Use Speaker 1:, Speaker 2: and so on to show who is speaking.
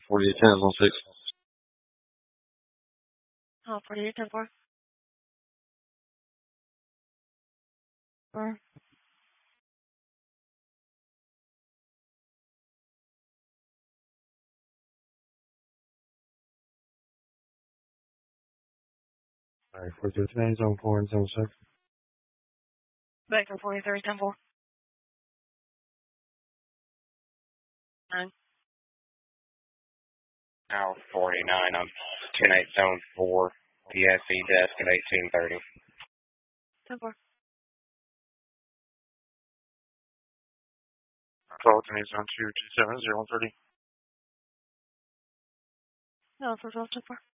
Speaker 1: 4810 is on 6.
Speaker 2: 4810-4.
Speaker 1: Alright, 4210 is on 4 and zone 6.
Speaker 2: Back for 4310-4. 9.
Speaker 3: Hour 49, I'm 10-8 zone 4, PSE desk at 1830.
Speaker 2: 10-4.
Speaker 1: Alternate zone 227 0130.
Speaker 2: No, for 12 10-4.